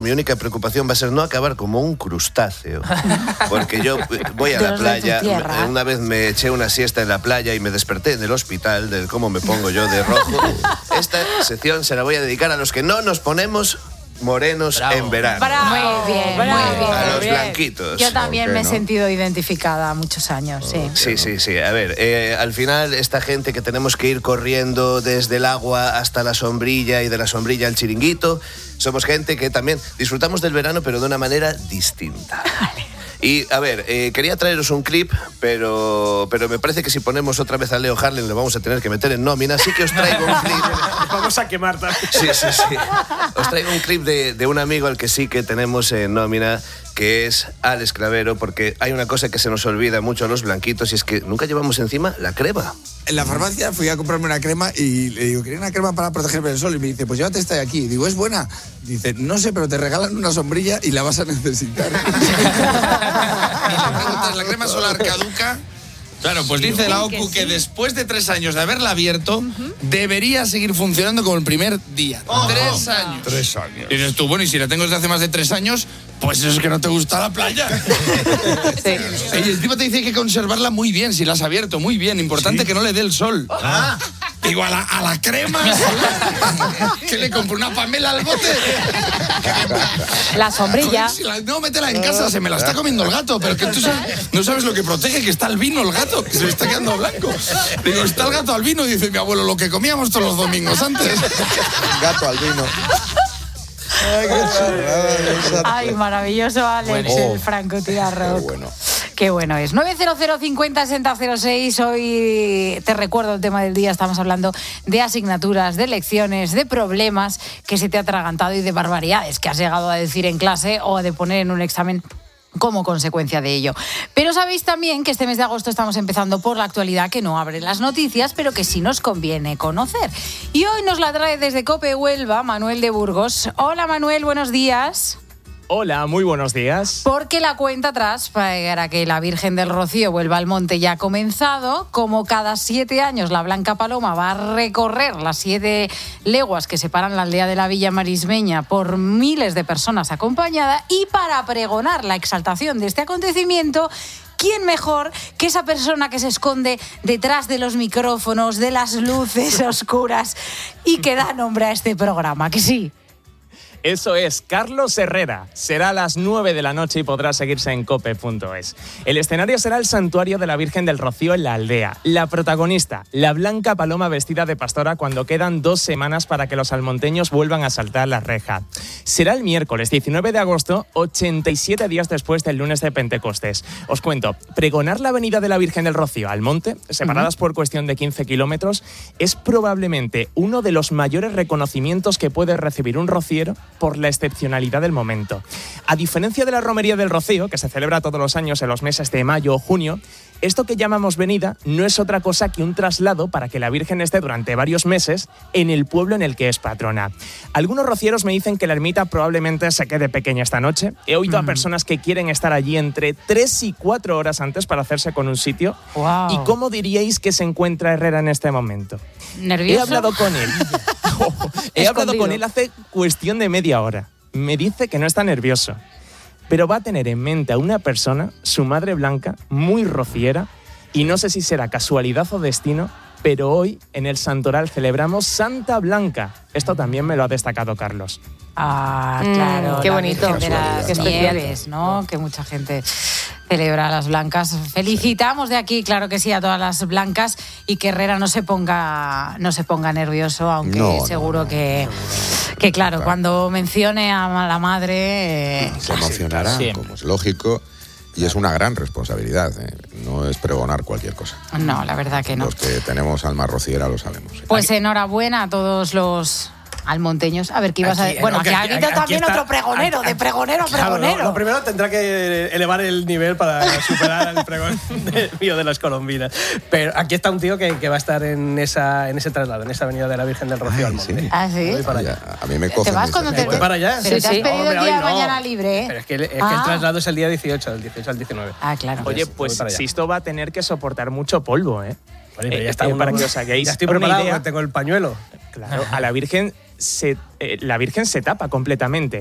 mi única preocupación va a ser no acabar como un crustáceo. Porque yo voy a la playa, una vez me eché una siesta en la playa y me desperté en el hospital de cómo me pongo yo de rojo. Esta sección se la voy a dedicar a los que no nos ponemos morenos en verano. Muy bien. A los blanquitos. Yo también me he sentido identificada muchos años, sí. Sí. A ver, al final esta gente que tenemos que ir corriendo desde el agua hasta la sombrilla y de la sombrilla al chiringuito, somos gente que también disfrutamos del verano pero de una manera distinta. Vale. Y, a ver, quería traeros un clip, pero me parece que si ponemos otra vez a Leo Harlem lo vamos a tener que meter en nómina, así que os traigo un clip. Vamos a quemar también. Sí. Os traigo un clip de un amigo al que sí que tenemos en nómina, que es Alex Clavero, porque hay una cosa que se nos olvida mucho a los blanquitos y es que nunca llevamos encima la crema. En la farmacia fui a comprarme una crema y le digo, quería una crema para protegerme del sol. Y me dice, pues llévate esta de aquí. Digo, ¿es buena? Dice, no sé, pero te regalan una sombrilla y la vas a necesitar. ¿La crema solar caduca? Claro, pues dice la OCU que después de 3 años de haberla abierto, debería seguir funcionando como el primer día. 3 años. 3 años. Y dices tú, bueno, y si la tengo desde hace más de 3 años, pues eso es que no te gusta la playa. Sí. Y encima te dice que hay que conservarla muy bien, si la has abierto, muy bien. Importante que no le dé el sol. Digo, a la crema solar. ¿Que le compro una Pamela al bote? La sombrilla. No, métela en casa, se me la está comiendo el gato. Pero que tú no sabes lo que protege, que está albino el gato, que se le está quedando blanco. Digo, está el gato albino, dice mi abuelo, lo que comíamos todos los domingos antes. Gato albino. Ay, maravilloso, Alex, el francotirador. Qué bueno es. 900 50 60 06. Hoy te recuerdo el tema del día. Estamos hablando de asignaturas, de lecciones, de problemas que se te ha atragantado y de barbaridades que has llegado a decir en clase o de poner en un examen como consecuencia de ello. Pero sabéis también que este mes de agosto estamos empezando por la actualidad que no abre las noticias, pero que sí nos conviene conocer. Y hoy nos la trae desde COPE Huelva Manuel de Burgos. Hola Manuel, buenos días. Hola, muy buenos días. Porque la cuenta atrás para que la Virgen del Rocío vuelva al monte ya ha comenzado. Como cada 7 años la Blanca Paloma va a recorrer las 7 leguas que separan la aldea de la Villa Marismeña por miles de personas acompañada, y para pregonar la exaltación de este acontecimiento, ¿quién mejor que esa persona que se esconde detrás de los micrófonos, de las luces oscuras y que da nombre a este programa? ¿Que sí? Eso es, Carlos Herrera. Será a las 9 de la noche y podrá seguirse en cope.es. El escenario será el santuario de la Virgen del Rocío en la aldea. La protagonista, la Blanca Paloma vestida de pastora, cuando quedan 2 semanas para que los almonteños vuelvan a saltar la reja. Será el miércoles 19 de agosto, 87 días después del lunes de Pentecostés. Os cuento, pregonar la venida de la Virgen del Rocío al monte, separadas por cuestión de 15 kilómetros, es probablemente uno de los mayores reconocimientos que puede recibir un rociero por la excepcionalidad del momento. A diferencia de la Romería del Rocío, que se celebra todos los años en los meses de mayo o junio, esto que llamamos venida no es otra cosa que un traslado para que la Virgen esté durante varios meses en el pueblo en el que es patrona. Algunos rocieros me dicen que la ermita probablemente se quede pequeña esta noche. He oído a personas que quieren estar allí entre 3 y 4 horas antes para hacerse con un sitio. Wow. ¿Y cómo diríais que se encuentra Herrera en este momento? ¿Nervioso? He hablado con él. He hablado con él hace cuestión de media hora. Me dice que no está nervioso, pero va a tener en mente a una persona, su madre Blanca, muy rociera, y no sé si será casualidad o destino, pero hoy en el Santoral celebramos Santa Blanca. Esto también me lo ha destacado Carlos. Ah, claro. Qué bonito. De las nieves, ¿no? Que mucha gente celebra a las blancas. Felicitamos de aquí, claro que sí, a todas las blancas, y que Herrera no se ponga nervioso, aunque seguro que claro, cuando mencione a la madre... se emocionará, como es lógico. Y es una gran responsabilidad, no es pregonar cualquier cosa. No, la verdad que no. Los que tenemos alma rociera lo sabemos. Pues enhorabuena a todos los almonteños. A ver, ¿qué ibas a decir? Bueno, aquí ha habido también otro pregonero, de pregonero a pregonero. Claro, lo primero tendrá que elevar el nivel para superar el pregón mío de las colombinas. Pero aquí está un tío que va a estar en ese traslado, en esa avenida de la Virgen del Rocío al monte. Sí. ¿Ah, sí? Voy para allá. A mí me cogen. ¿Te vas cuando te voy para allá? Pero te has pedido el día de no. mañana libre, ¿eh? Pero es que el traslado es el día 18, del 18 al 19. Ah, claro. Oye, pues Sisto va a tener que soportar mucho polvo, ¿eh? Bueno, pero ya está para que os hagáis ya estoy una preparado, idea. tengo el pañuelo. Claro, a la Virgen la Virgen se tapa completamente.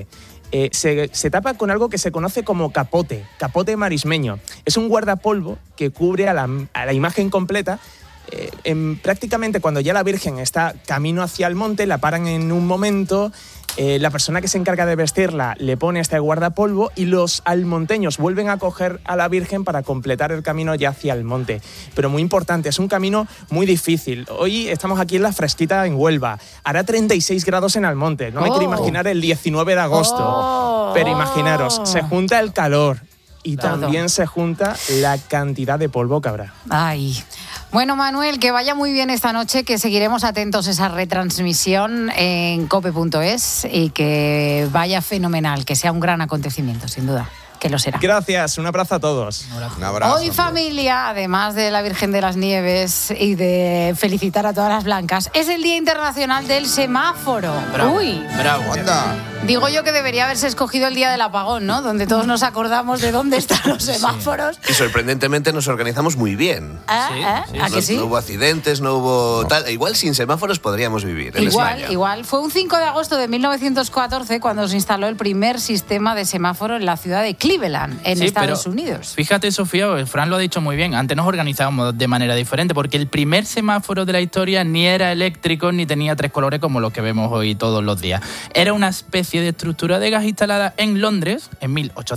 se tapa con algo que se conoce como capote marismeño. Es un guardapolvo que cubre a la imagen completa. Prácticamente cuando ya la Virgen está camino hacia el monte, la paran en un momento, la persona que se encarga de vestirla le pone este guardapolvo y los almonteños vuelven a coger a la Virgen para completar el camino ya hacia el monte. Pero muy importante, es un camino muy difícil. Hoy estamos aquí en la fresquita en Huelva, hará 36 grados en Almonte, no me quiero imaginar el 19 de agosto, pero imaginaros, se junta el calor y también se junta la cantidad de polvo que habrá. Ay. Bueno, Manuel, que vaya muy bien esta noche, que seguiremos atentos a esa retransmisión en cope.es y que vaya fenomenal, que sea un gran acontecimiento, sin duda. Que lo será. Gracias, un abrazo a todos. Un abrazo. Hoy, familia, además de la Virgen de las Nieves y de felicitar a todas las blancas, es el Día Internacional del Semáforo. Bravo, Uy, bravo. Anda. digo yo que debería haberse escogido el Día del Apagón, ¿no? Donde todos nos acordamos de dónde están los semáforos. Y sorprendentemente nos organizamos muy bien. ¿A que sí? No hubo accidentes, no hubo tal. Igual sin semáforos podríamos vivir en España. Igual. Fue un 5 de agosto de 1914 cuando se instaló el primer sistema de semáforo en la ciudad de Cleveland, en Estados Unidos. Fíjate, Sofía, Fran lo ha dicho muy bien. Antes nos organizábamos de manera diferente porque el primer semáforo de la historia ni era eléctrico ni tenía 3 colores como los que vemos hoy todos los días. Era una especie de estructura de gas instalada en Londres en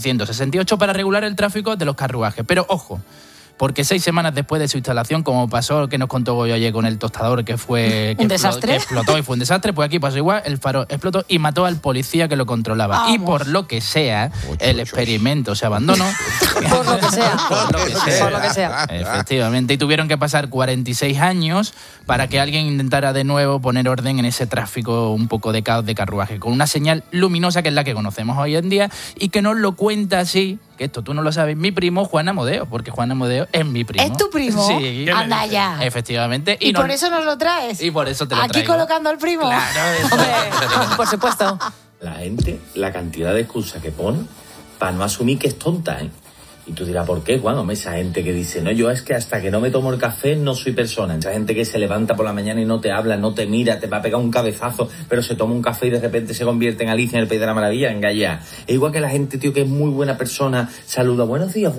1868 para regular el tráfico de los carruajes. Pero ojo, porque 6 semanas después de su instalación, como pasó, que nos contó Goyo ayer con el tostador, que fue... ¿Un desastre? Que explotó y fue un desastre, pues aquí pasó igual, el faro explotó y mató al policía que lo controlaba. Vamos. Y por lo que sea, el experimento se abandonó. Por lo que sea. Por lo que sea. Por lo que sea. Efectivamente, y tuvieron que pasar 46 años para que alguien intentara de nuevo poner orden en ese tráfico un poco de caos de carruaje, con una señal luminosa que es la que conocemos hoy en día y que nos lo cuenta así, que esto tú no lo sabes, mi primo Juan Amodeo, porque Juan Amodeo es mi primo. ¿Es tu primo? Sí. Anda ya. Efectivamente. ¿Y por eso nos lo traes? Y por eso te lo Aquí traigo. colocando al primo. Claro, eso. Hombre, por supuesto. La gente, la cantidad de excusas que pone para no asumir que es tonta, ¿eh? Y tú dirás, ¿por qué? Bueno, esa gente que dice, no, yo es que hasta que no me tomo el café no soy persona. Esa gente que se levanta por la mañana y no te habla, no te mira, te va a pegar un cabezazo, pero se toma un café y de repente se convierte en Alicia en el País de la Maravilla, en Gaia. Es igual que la gente, tío, que es muy buena persona, saluda, buenos días,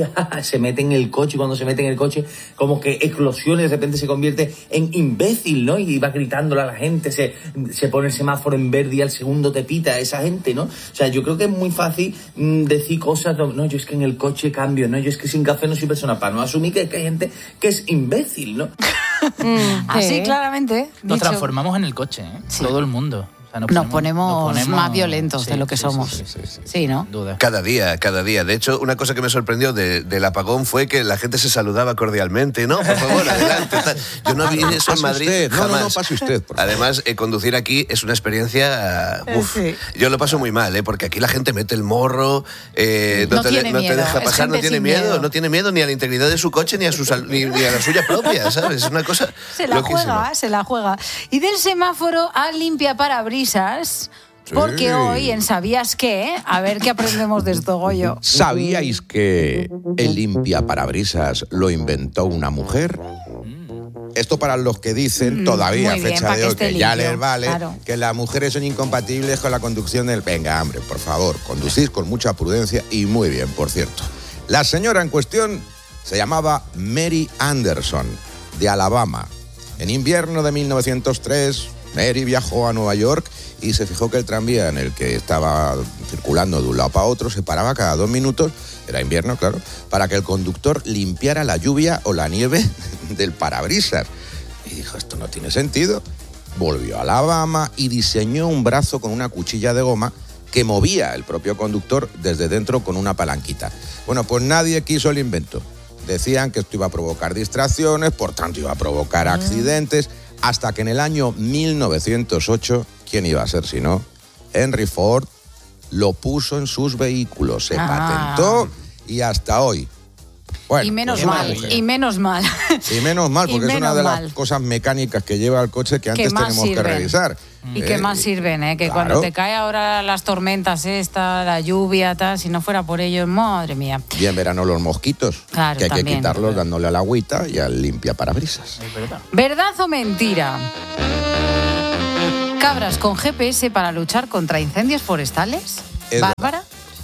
se mete en el coche y cuando se mete en el coche como que explosiona y de repente se convierte en imbécil, ¿no? Y va gritándole a la gente, se pone el semáforo en verde y al segundo te pita esa gente, ¿no? O sea, yo creo que es muy fácil decir cosas, no, yo es que en el coche cambio, no, yo es que sin café no soy persona, para no asumir que hay gente que es imbécil, ¿no? Así claramente. Nos dicho. transformamos en el coche, ¿eh? Sí. Todo el mundo. O sea, Nos ponemos más violentos de lo que somos. Sí, ¿no? Duda. Cada día. De hecho, una cosa que me sorprendió del apagón fue que la gente se saludaba cordialmente. No, por favor, adelante. Yo no vi eso en Madrid Usted. jamás. No, pase usted. Por favor. Además, conducir aquí es una experiencia... Sí. Yo lo paso muy mal, porque aquí la gente mete el morro, No tiene te miedo, deja es pasar, no gente tiene sin miedo, miedo. no tiene miedo ni a la integridad de su coche ni a, ni a la suya propia, ¿sabes? Es una cosa Se la loquísima. se la juega. Y del semáforo a limpiaparabrisas, porque hoy en ¿Sabías qué? A ver qué aprendemos de esto, Goyo. ¿Sabíais que el limpiaparabrisas lo inventó una mujer? Esto para los que dicen todavía, muy bien, fecha para de que hoy, esté que ya limpio, les vale, claro. que las mujeres son incompatibles con la conducción del... Venga, hombre, por favor, conducís con mucha prudencia y muy bien, por cierto. La señora en cuestión se llamaba Mary Anderson, de Alabama. En invierno de 1903, Mary viajó a Nueva York y se fijó que el tranvía en el que estaba circulando de un lado para otro se paraba cada 2 minutos, era invierno, claro, para que el conductor limpiara la lluvia o la nieve del parabrisas. Y dijo, esto no tiene sentido. Volvió a Alabama y diseñó un brazo con una cuchilla de goma que movía el propio conductor desde dentro con una palanquita. Bueno, pues nadie quiso el invento. Decían que esto iba a provocar distracciones, por tanto iba a provocar accidentes, hasta que en el año 1908, ¿quién iba a ser si no? Henry Ford lo puso en sus vehículos, se patentó y hasta hoy. Bueno, Y menos pues mal, mujer. y menos mal. Y menos mal, Y porque es una menos de mal. las cosas mecánicas que lleva el coche que antes más tenemos que sirven. revisar. Y que más sirven, ¿eh? Que claro. cuando te cae ahora las tormentas la lluvia, tal, si no fuera por ello, madre mía. Y en verano los mosquitos, Claro, que hay también. que quitarlos dándole a la agüita y al limpiaparabrisas. ¿Verdad o mentira? Cabras con GPS para luchar contra incendios forestales. ¿Bárbara?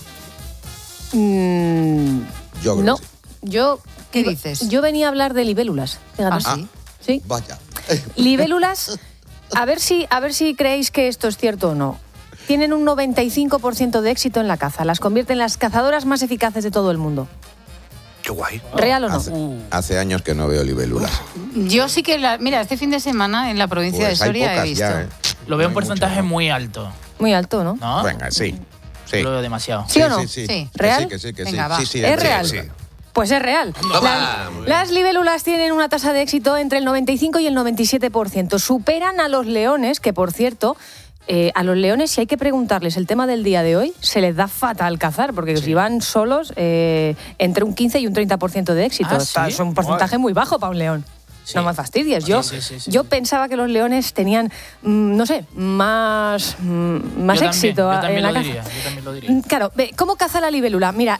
Yo creo No, que sí. yo... ¿Qué dices? Yo venía a hablar de libélulas. Fíjate. ¿sí? Sí. Vaya. Libélulas, a ver si creéis que esto es cierto o no. Tienen un 95% de éxito en la caza. Las convierten en las cazadoras más eficaces de todo el mundo. Qué guay. ¿Real o no? Hace años que no veo libélulas. Yo sí que, mira, este fin de semana en la provincia Pues de hay Soria he pocas visto. ya, ¿eh? Lo veo en No hay porcentaje muchas, ¿no? muy alto, Muy alto, ¿no? ¿no? Venga, sí. Sí. Lo veo demasiado. ¿Sí o no? Sí. Sí. ¿Real? Que sí. Venga, va. Sí, ¿Es real? Sí. Pues es real. Las libélulas tienen una tasa de éxito entre el 95 y el 97%. Superan a los leones, que por cierto, a los leones, si hay que preguntarles el tema del día de hoy, se les da fatal cazar, porque si van solos, entre un 15 y un 30% de éxito. ¿Ah, sí? Es un porcentaje muy bajo para un león. Sí. No me fastidies. Yo, Sí. yo pensaba que los leones tenían, no sé, más éxito Yo también en la lo caza. diría, yo también lo diría. Claro, ¿cómo caza la libélula? Mira,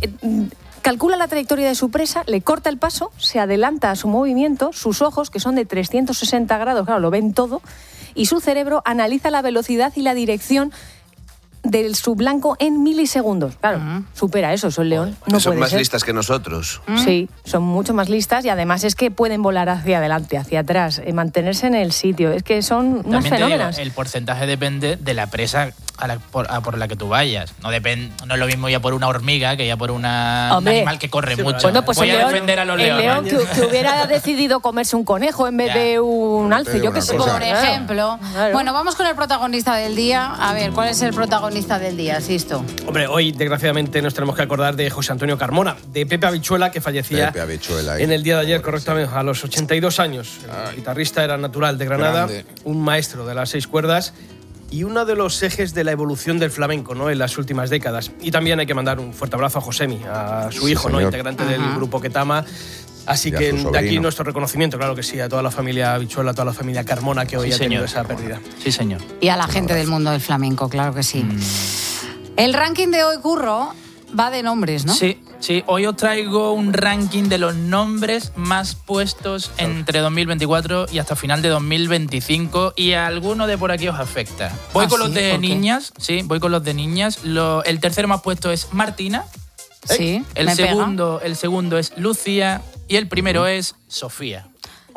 calcula la trayectoria de su presa, le corta el paso, se adelanta a su movimiento, sus ojos, que son de 360 grados, claro, lo ven todo, y su cerebro analiza la velocidad y la dirección del su blanco en milisegundos. Claro, supera eso, el león. No Son puede más ser. listas que nosotros. Sí, son mucho más listas y además es que pueden volar hacia adelante, hacia atrás, mantenerse en el sitio. Es que son unas También te digo, fenómenas. el porcentaje depende de la presa por la que tú vayas. No es lo mismo ya por una hormiga que ya por un animal que corre mucho. Bueno, pues Voy el a león, defender a los el leones. león que hubiera decidido comerse un conejo en vez de un alce, digo yo qué una sé. cosa. Por ejemplo. Claro. Bueno, vamos con el protagonista del día. A ver, ¿cuál es el protagonista del día, Sisto? Hombre, hoy desgraciadamente nos tenemos que acordar de José Antonio Carmona, de Pepe Habichuela, que fallecía Pepe Habichuela, en el día de ayer, correctamente, a los 82 años. El guitarrista era natural de Granada, Grande. un maestro de las 6 cuerdas y uno de los ejes de la evolución del flamenco, ¿no?, en las últimas décadas. Y también hay que mandar un fuerte abrazo a Josemi, a su Sí, hijo, ¿no?, señor. integrante del grupo Ketama. Así Y a que su de sobrino. aquí nuestro reconocimiento, claro que sí, a toda la familia Habichuela, a toda la familia Carmona, que hoy Sí, ha tenido señor. esa pérdida. Sí, señor. Y a la gente del mundo del flamenco, claro que sí. El ranking de hoy, Curro, va de nombres, ¿no? Sí. Hoy os traigo un ranking de los nombres más puestos entre 2024 y hasta final de 2025 y a alguno de por aquí os afecta. Voy ¿Ah, con los sí? de ¿Por qué? niñas, voy con los de niñas. El tercero más puesto es Martina, Sí, el me pega. segundo es Lucía y el primero es Sofía.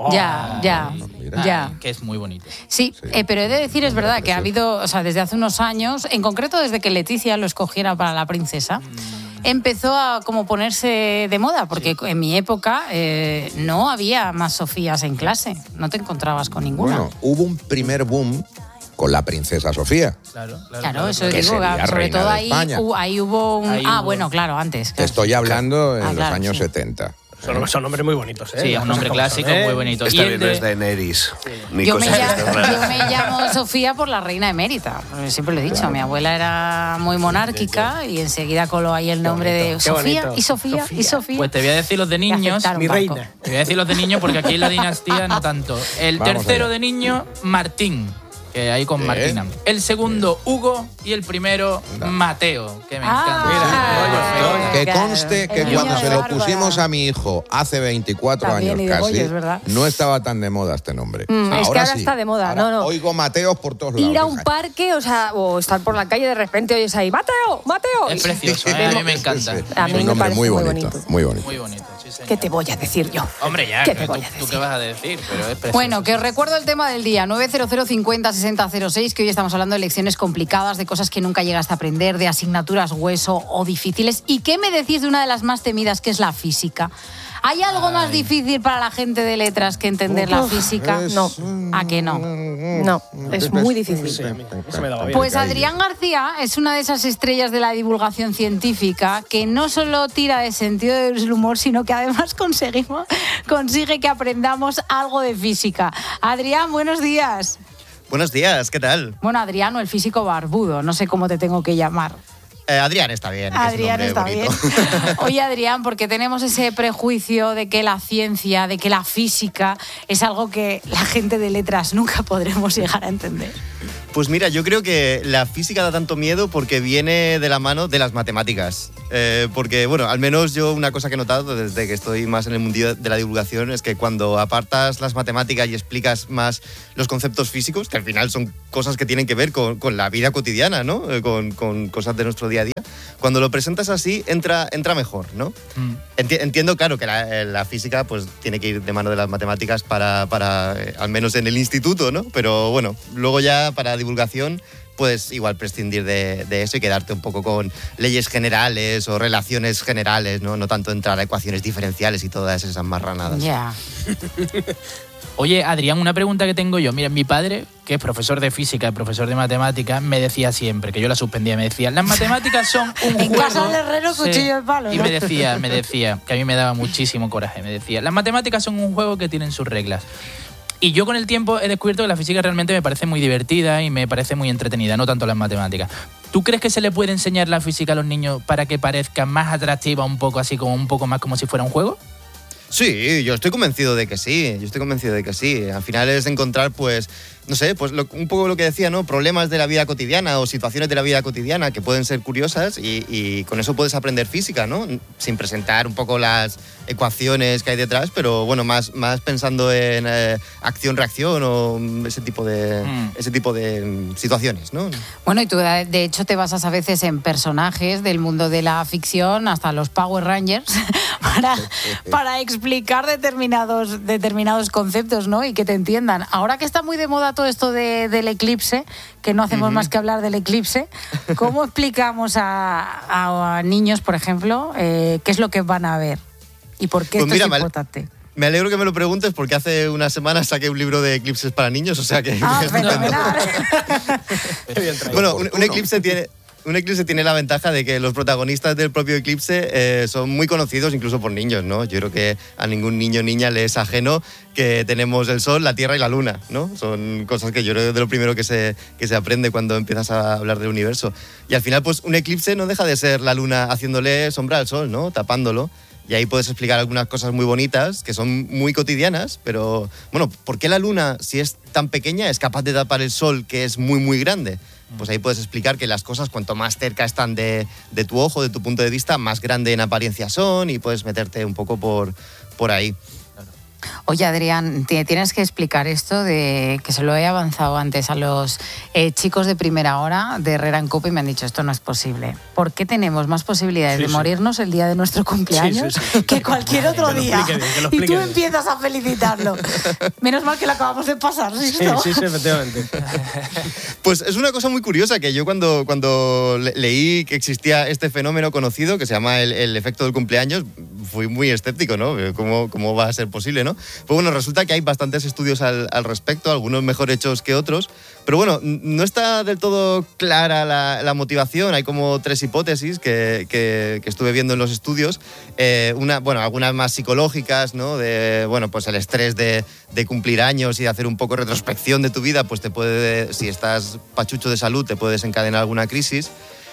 Ya. Que es muy bonito. Sí, pero he de decir, es verdad, que ha habido, o sea, desde hace unos años, en concreto desde que Leticia lo escogiera para la princesa, empezó a como ponerse de moda, porque en mi época no había más Sofías en clase, no te encontrabas con ninguna. Bueno, hubo un primer boom con la princesa Sofía. Claro, eso Que digo, sería sobre reina todo de ahí, España. ahí hubo un... Ahí Ah, hubo- bueno, claro, antes. Te claro. estoy hablando en los claro, años sí. 70. Son nombres muy bonitos, ¿eh? Sí, Las un nombre cosas como clásico son, ¿eh? muy bonito. Está Y el bien, no de- es Daenerys. Ni Yo me, cosas estas llamo, raras. yo me llamo Sofía por la reina emérita. Siempre lo he dicho, mi abuela era muy monárquica y enseguida coló ahí el nombre de qué Sofía bonito. y Sofía y Sofía. Pues te voy a decir los de Y niños. aceptaron, Mi Paco. reina. Te voy a decir los de niños porque aquí en la dinastía no tanto. El Vamos tercero allá. de niño, Martín, que ahí con Martina. El segundo, Hugo. Y el primero, Mateo, que me encanta. Que conste que El cuando niño se de lo Bárbara. pusimos a mi hijo hace 24 También, años y de casi, Goyo, es verdad. no estaba tan de moda este nombre. Es que ahora sí. está de moda, Ahora no. Oigo Mateos por todos lados. Ir a un fíjate. parque, o estar por la calle de repente oyes ahí, ¡Mateo! ¡Mateo! Es precioso, ¿eh? A mí me encanta. A mí Es un me nombre parece muy muy bonito, bonito. muy bonito. Muy bonito, sí, señor. ¿Qué te voy a decir yo? Hombre, ya, ¿Qué pero te voy a ¿tú decir? qué vas a decir? Pero es precioso. Bueno, que os recuerdo el tema del día, 900506006, que hoy estamos hablando de lecciones complicadas, de cosas que nunca llegaste a aprender, de asignaturas hueso o difíciles. ¿Y qué me decís de una de las más temidas, que es la física? ¿Hay algo más difícil para la gente de letras que entender la física? No. ¿A que no? No, es muy difícil. Eso me daba bien. Pues Adrián García es una de esas estrellas de la divulgación científica que no solo tira de sentido del humor, sino que además consigue que aprendamos algo de física. Adrián, buenos días. Buenos días, ¿qué tal? Bueno, Adrián, o el físico barbudo, no sé cómo te tengo que llamar. Adrián está bien. que es un Adrián nombre está bonito. bien. Oye, Adrián, porque tenemos ese prejuicio de que la ciencia, de que la física es algo que la gente de letras nunca podremos llegar a entender. Pues mira, yo creo que la física da tanto miedo porque viene de la mano de las matemáticas. Porque, bueno, al menos yo una cosa que he notado desde que estoy más en el mundillo de la divulgación es que cuando apartas las matemáticas y explicas más los conceptos físicos, que al final son cosas que tienen que ver con la vida cotidiana, ¿no? Con cosas de nuestro día a día, cuando lo presentas así entra mejor, ¿no? Entiendo, claro, que la física pues tiene que ir de mano de las matemáticas para al menos en el instituto, ¿no? Pero bueno, luego ya para divulgación puedes igual prescindir de eso y quedarte un poco con leyes generales o relaciones generales, ¿no? No tanto entrar a ecuaciones diferenciales y todas esas marranadas. Ya. Oye, Adrián, una pregunta que tengo yo. Mira, mi padre, que es profesor de física y profesor de matemáticas, me decía siempre, que yo la suspendía, me decía, las matemáticas son un juego... En casa del herrero, cuchillo de palo, ¿no? Y me decía, que a mí me daba muchísimo coraje, me decía, las matemáticas son un juego que tienen sus reglas. Y yo con el tiempo he descubierto que la física realmente me parece muy divertida y me parece muy entretenida, no tanto las matemáticas. ¿Tú crees que se le puede enseñar la física a los niños para que parezca más atractiva, un poco así, como un poco más como si fuera un juego? Sí, yo estoy convencido de que sí, Al final es encontrar, pues, no sé, pues un poco lo que decía, ¿no? Problemas de la vida cotidiana o situaciones de la vida cotidiana que pueden ser curiosas y con eso puedes aprender física, ¿no? Sin presentar un poco las ecuaciones que hay detrás, pero bueno, más pensando en acción-reacción o ese tipo de situaciones, ¿no? Bueno, y tú de hecho te basas a veces en personajes del mundo de la ficción, hasta los Power Rangers, para explicar determinados conceptos, ¿no? Y que te entiendan. Ahora que está muy de moda todo esto del eclipse, que no hacemos más que hablar del eclipse, ¿cómo explicamos a niños, por ejemplo, qué es lo que van a ver? ¿Y por qué esto es importante? Me alegro que me lo preguntes porque hace unas semanas saqué un libro de eclipses para niños, o sea que... Bueno, un eclipse tiene la ventaja de que los protagonistas del propio eclipse son muy conocidos incluso por niños, ¿no? Yo creo que a ningún niño o niña le es ajeno que tenemos el Sol, la Tierra y la Luna, ¿no? Son cosas que yo creo que es de lo primero que se aprende cuando empiezas a hablar del universo. Y al final, pues un eclipse no deja de ser la Luna haciéndole sombra al Sol, ¿no? Tapándolo. Y ahí puedes explicar algunas cosas muy bonitas, que son muy cotidianas, pero, bueno, ¿por qué la Luna, si es tan pequeña, es capaz de tapar el Sol, que es muy, muy grande? Pues ahí puedes explicar que las cosas, cuanto más cerca están de tu ojo, de tu punto de vista, más grande en apariencia son y puedes meterte un poco por ahí. Oye, Adrián, tienes que explicar esto de que se lo he avanzado antes a los chicos de primera hora de Herrera en Cope y me han dicho esto no es posible. ¿Por qué tenemos más posibilidades de morirnos el día de nuestro cumpleaños que cualquier otro día? Y tú empiezas a felicitarlo. Menos mal que lo acabamos de pasar, ¿sí? Sí, efectivamente. Pues es una cosa muy curiosa que yo cuando leí que existía este fenómeno conocido que se llama el efecto del cumpleaños, fui muy escéptico, ¿no? ¿Cómo va a ser posible, no? Pues bueno, resulta que hay bastantes estudios al respecto, algunos mejor hechos que otros, pero bueno, no está del todo clara la motivación. Hay como 3 hipótesis que estuve viendo en los estudios, algunas más psicológicas, ¿no? Pues el estrés de cumplir años y de hacer un poco retrospección de tu vida, pues te puede, si estás pachucho de salud, te puede desencadenar alguna crisis.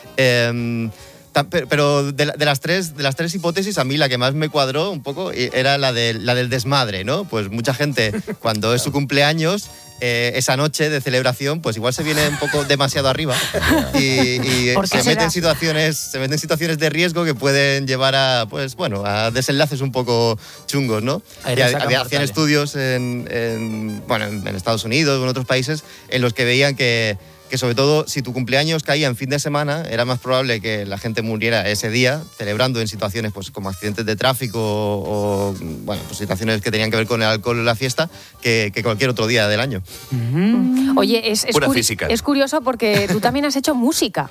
Pero de las tres hipótesis, a mí la que más me cuadró un poco era la del desmadre, ¿no? Pues mucha gente, cuando es su cumpleaños, esa noche de celebración, pues igual se viene un poco demasiado arriba y se mete en situaciones de riesgo que pueden llevar a desenlaces un poco chungos, ¿no? Y hacían estudios en Estados Unidos o en otros países en los que veían que sobre todo si tu cumpleaños caía en fin de semana, era más probable que la gente muriera ese día, celebrando en situaciones pues, como accidentes de tráfico o situaciones que tenían que ver con el alcohol o la fiesta, que cualquier otro día del año. Oye, es curioso porque tú también has hecho música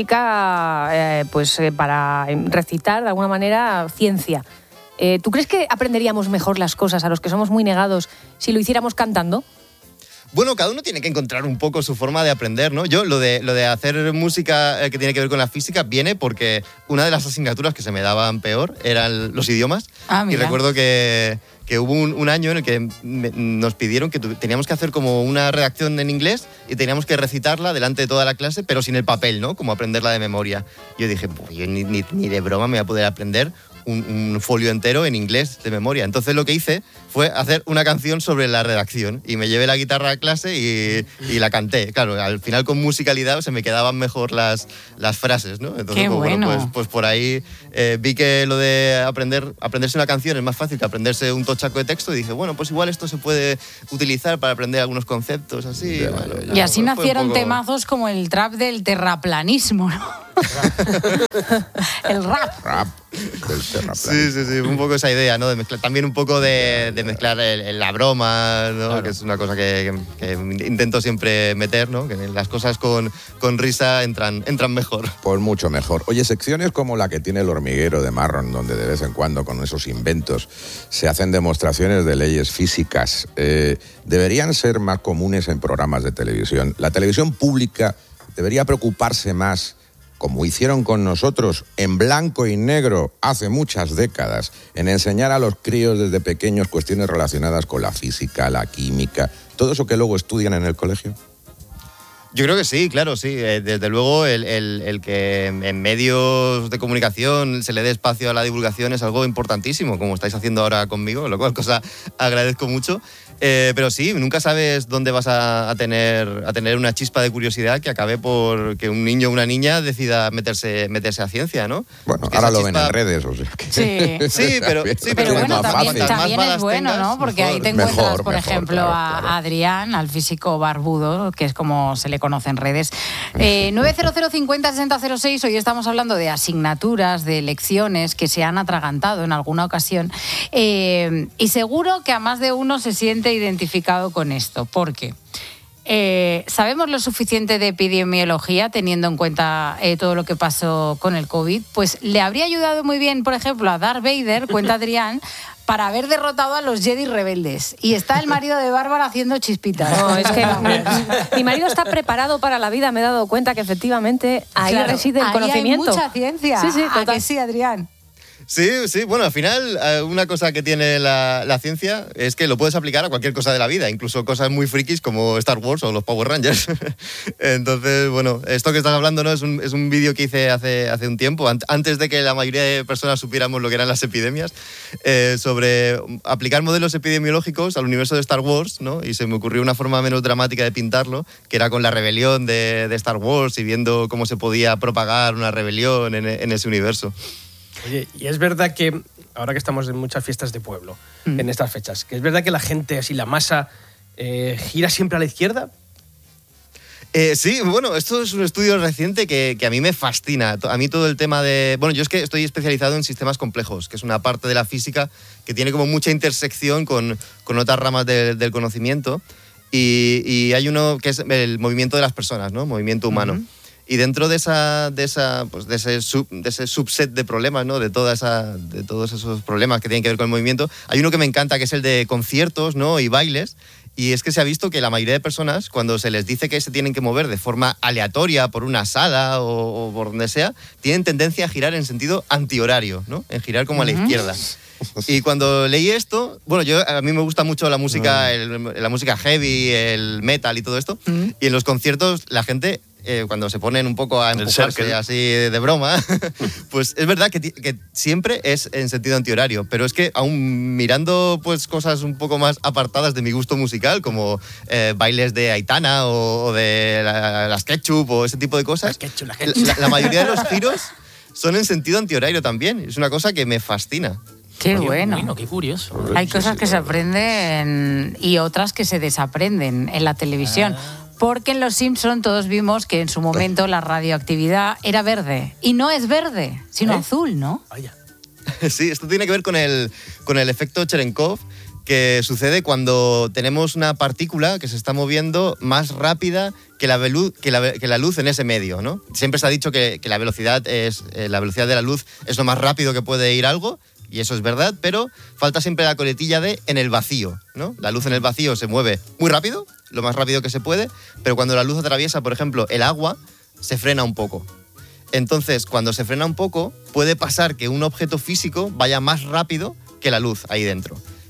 para recitar de alguna manera ciencia. ¿Tú crees que aprenderíamos mejor las cosas a los que somos muy negados si lo hiciéramos cantando? Bueno, cada uno tiene que encontrar un poco su forma de aprender, ¿no? Yo lo de hacer música que tiene que ver con la física viene porque una de las asignaturas que se me daban peor eran los idiomas. Y recuerdo que que hubo un año en el que nos pidieron que teníamos que hacer como una redacción en inglés y teníamos que recitarla delante de toda la clase, pero sin el papel, ¿no? Como aprenderla de memoria. Yo dije, pues yo ni de broma me voy a poder aprender un folio entero en inglés de memoria. Entonces lo que hice fue hacer una canción sobre la redacción y me llevé la guitarra a clase y la canté. Claro, al final con musicalidad se me quedaban mejor las frases, ¿no? Entonces, Qué bueno. Pues por ahí vi que lo de aprenderse una canción es más fácil que aprenderse un tochaco de texto y dije, bueno, pues igual esto se puede utilizar para aprender algunos conceptos así. Y así nacieron temazos como el trap del terraplanismo, ¿no? El rap. Sí, un poco esa idea, ¿no? De mezclar, también un poco de mezclar la broma, ¿no? Claro. Que es una cosa que intento siempre meter, ¿no? Que las cosas con risa entran mejor. Pues mucho mejor. Oye, secciones como la que tiene El Hormiguero de Marron, donde de vez en cuando con esos inventos se hacen demostraciones de leyes físicas, deberían ser más comunes en programas de televisión. La televisión pública debería preocuparse más, como hicieron con nosotros en blanco y negro hace muchas décadas, en enseñar a los críos desde pequeños cuestiones relacionadas con la física, la química, todo eso que luego estudian en el colegio. Yo creo que sí, claro, sí. Desde luego el que en medios de comunicación se le dé espacio a la divulgación es algo importantísimo, como estáis haciendo ahora conmigo, lo cual cosa agradezco mucho. Pero sí, nunca sabes dónde vas a tener una chispa de curiosidad que acabe por que un niño o una niña decida meterse a ciencia, ¿no? Bueno, porque ahora lo ven en redes, o sea que... Sí, pero bueno, también es bueno, tengas, ¿no? Porque mejor. ahí te encuentras, Mejor, por ejemplo, claro. a Adrián, al físico barbudo, que es como se le conoce en redes. 900 50 60 06, hoy estamos hablando de asignaturas, de lecciones que se han atragantado en alguna ocasión. Y seguro que a más de uno se siente identificado con esto. ¿Por qué? ¿Sabemos lo suficiente de epidemiología teniendo en cuenta todo lo que pasó con el COVID? Pues le habría ayudado muy bien, por ejemplo, a Darth Vader, cuenta Adrián, para haber derrotado a los Jedi rebeldes. Y está el marido de Bárbara haciendo chispitas. No, es que mi marido está preparado para la vida, me he dado cuenta que efectivamente ahí reside el conocimiento. Hay mucha ciencia. Sí, ¿A que sí, Adrián? Sí, bueno, al final una cosa que tiene la ciencia es que lo puedes aplicar a cualquier cosa de la vida, incluso cosas muy frikis como Star Wars o los Power Rangers. Entonces, bueno, esto que estás hablando, ¿no? Es un vídeo que hice hace un tiempo, antes de que la mayoría de personas supiéramos lo que eran las epidemias, sobre aplicar modelos epidemiológicos al universo de Star Wars, ¿no? Y se me ocurrió una forma menos dramática de pintarlo, que era con la rebelión de Star Wars y viendo cómo se podía propagar una rebelión en ese universo. Oye, y es verdad que, ahora que estamos en muchas fiestas de pueblo, en estas fechas, que es verdad que la gente, así la masa, gira siempre a la izquierda. Sí, bueno, esto es un estudio reciente que a mí me fascina. A mí todo el tema de... Bueno, yo es que estoy especializado en sistemas complejos, que es una parte de la física que tiene como mucha intersección con otras ramas del conocimiento. Y hay uno que es el movimiento de las personas, ¿no? Movimiento humano. Y dentro de ese subset de problemas, ¿no? de todos esos problemas que tienen que ver con el movimiento, hay uno que me encanta, que es el de conciertos, ¿no? Y bailes. Y es que se ha visto que la mayoría de personas, cuando se les dice que se tienen que mover de forma aleatoria por una sala o por donde sea, tienen tendencia a girar en sentido antihorario, ¿no? En girar como a la izquierda. Y cuando leí esto, bueno, a mí me gusta mucho la música, la música heavy, el metal y todo esto. Y en los conciertos la gente... cuando se ponen un poco a empujarse así de broma, pues es verdad que siempre es en sentido antihorario, pero es que aún mirando pues cosas un poco más apartadas de mi gusto musical, como bailes de Aitana o de las Ketchup o ese tipo de cosas, la mayoría de los giros son en sentido antihorario también. Es una cosa que me fascina. Qué bueno. Qué curioso. Hay cosas que se aprenden y otras que se desaprenden en la televisión. Porque en Los Simpson todos vimos que en su momento la radioactividad era verde. Y no es verde, sino azul, ¿no? Vaya. Sí, esto tiene que ver con el efecto Cherenkov, que sucede cuando tenemos una partícula que se está moviendo más rápida que la luz en ese medio, ¿no? Siempre se ha dicho que la velocidad de la luz es lo más rápido que puede ir algo, y eso es verdad, pero falta siempre la coletilla de en el vacío, ¿no? La luz en el vacío se mueve muy rápido, lo más rápido que se puede, pero cuando la luz atraviesa, por ejemplo, el agua, se frena un poco. Entonces, cuando se frena un poco, puede pasar que un objeto físico vaya más rápido que la luz ahí dentro.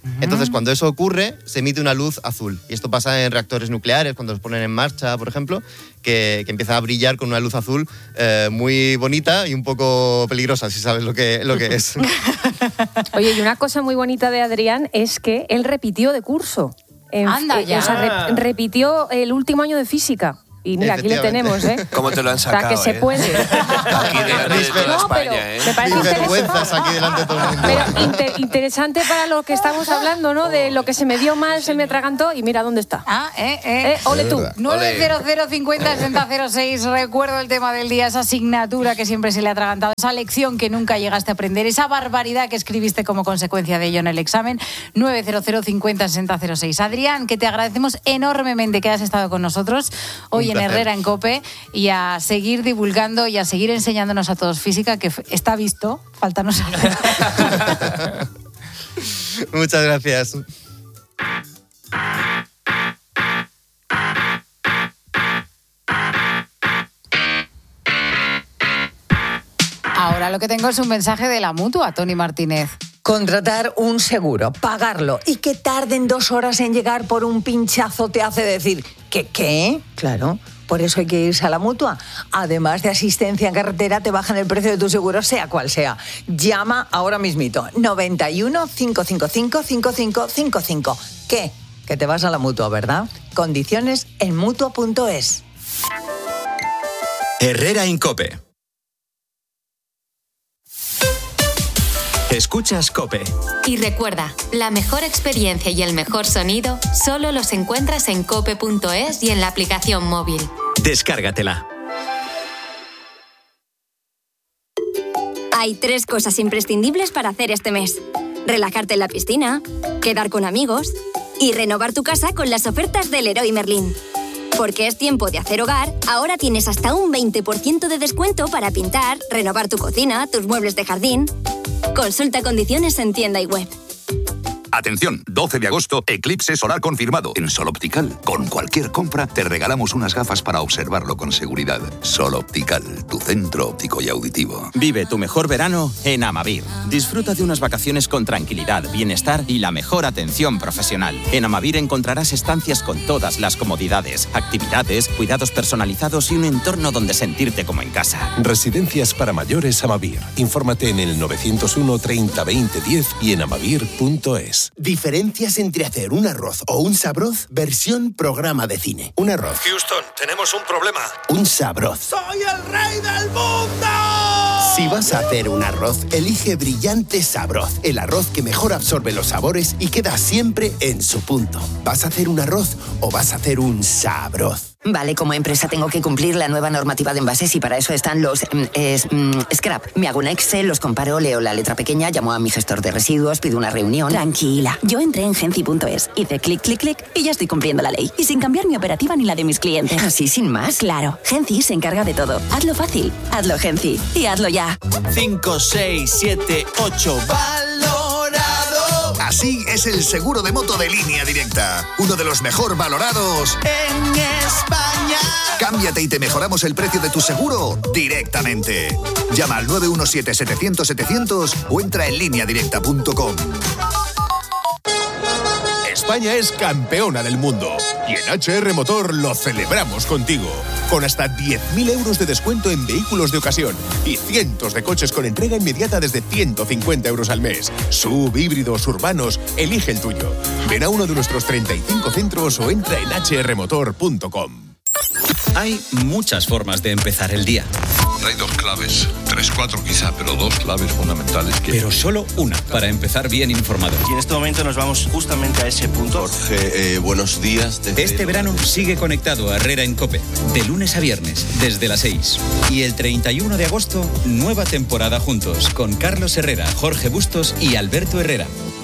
Entonces, cuando eso ocurre, se emite una luz azul. Y esto pasa en reactores nucleares, cuando los ponen en marcha, por ejemplo, que empieza a brillar con una luz azul muy bonita y un poco peligrosa, si sabes lo que es. Oye, y una cosa muy bonita de Adrián es que él repitió de curso. Anda ya. O sea, repitió el último año de física. Y mira, aquí lo tenemos, ¿eh? ¿Cómo te lo han sacado? O sea, que se puede. Aquí delante de toda España, ¿eh? Me parece vergüenzas aquí delante de todo el mundo. Pero interesante para lo que estamos hablando, ¿no? De lo que se me dio mal, se me atragantó y mira dónde está. Ole tú. 900506006. Recuerdo el tema del día, esa asignatura que siempre se le ha atragantado, esa lección que nunca llegaste a aprender, esa barbaridad que escribiste como consecuencia de ello en el examen. 900506006. Adrián, que te agradecemos enormemente que hayas estado con nosotros hoy en Herrera en COPE, y a seguir divulgando y a seguir enseñándonos a todos física, que está visto, faltanos. Muchas gracias. Ahora lo que tengo es un mensaje de la Mutua, Tony Martínez. Contratar un seguro, pagarlo y que tarden 2 horas en llegar por un pinchazo te hace decir ¿que qué? Claro, por eso hay que irse a la Mutua. Además de asistencia en carretera, te bajan el precio de tu seguro, sea cual sea. Llama ahora mismito, 91 555 5555. ¿Qué? Que te vas a la Mutua, ¿verdad? Condiciones en Mutua.es. Herrera en COPE. Escuchas COPE. Y recuerda, la mejor experiencia y el mejor sonido solo los encuentras en cope.es y en la aplicación móvil. Descárgatela. Hay 3 cosas imprescindibles para hacer este mes: relajarte en la piscina, quedar con amigos y renovar tu casa con las ofertas del Leroy Merlin. Porque es tiempo de hacer hogar, ahora tienes hasta un 20% de descuento para pintar, renovar tu cocina, tus muebles de jardín. Consulta condiciones en tienda y web. Atención, 12 de agosto, eclipse solar confirmado en Sol Optical. Con cualquier compra te regalamos unas gafas para observarlo con seguridad. Sol Optical, tu centro óptico y auditivo. Vive tu mejor verano en Amavir. Disfruta de unas vacaciones con tranquilidad, bienestar y la mejor atención profesional. En Amavir encontrarás estancias con todas las comodidades, actividades, cuidados personalizados y un entorno donde sentirte como en casa. Residencias para mayores Amavir. Infórmate en el 901 30 20 10 y en amavir.es. Diferencias entre hacer un arroz o un sabroz, versión programa de cine. Un arroz. Houston, tenemos un problema. Un sabroz. ¡Soy el rey del mundo! Si vas a hacer un arroz, elige Brillante Sabroz. El arroz que mejor absorbe los sabores y queda siempre en su punto. ¿Vas a hacer un arroz o vas a hacer un sabroz? Vale, como empresa tengo que cumplir la nueva normativa de envases y para eso están los scrap. Me hago un Excel, los comparo, leo la letra pequeña, llamo a mi gestor de residuos, pido una reunión. Tranquila, yo entré en Genci.es, hice clic, clic, clic y ya estoy cumpliendo la ley. Y sin cambiar mi operativa ni la de mis clientes. ¿Así sin más? Claro, Genci se encarga de todo. Hazlo fácil, hazlo Genci y hazlo ya. 5, 6, 7, 8... Así es el seguro de moto de Línea Directa. Uno de los mejor valorados en España. Cámbiate y te mejoramos el precio de tu seguro directamente. Llama al 917-700-700 o entra en lineadirecta.com. España es campeona del mundo y en HR Motor lo celebramos contigo. Con hasta 10.000 euros de descuento en vehículos de ocasión y cientos de coches con entrega inmediata desde 150 euros al mes. SUV, híbridos, urbanos, elige el tuyo. Ven a uno de nuestros 35 centros o entra en hrmotor.com. Hay muchas formas de empezar el día. Hay 2 claves, 3, 4 quizá, pero 2 claves fundamentales. Pero solo una para empezar bien informado. Y en este momento nos vamos justamente a ese punto. Jorge, buenos días. Este verano sigue conectado a Herrera en COPE, de lunes a viernes, desde las 6. Y el 31 de agosto, nueva temporada juntos, con Carlos Herrera, Jorge Bustos y Alberto Herrera.